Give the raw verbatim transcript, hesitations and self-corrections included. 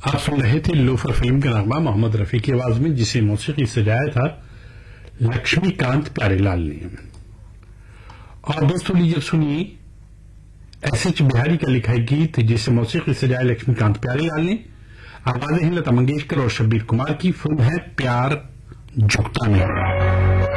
आप सुन रहे थे लोफर फिल्म का नगमा मोहम्मद रफी की आवाज में, जिसे मौसीकी सजाया था लक्ष्मीकांत प्यारेलाल ने। और दोस्तों लीजिए सुनिए एस एच बिहारी का लिखा गीत जिसे मौसीकी सजाया लक्ष्मीकांत प्यारेलाल ने। आवाजें हैं लता मंगेशकर और शब्बीर कुमार की। फिल्म है प्यार झुकता नहीं।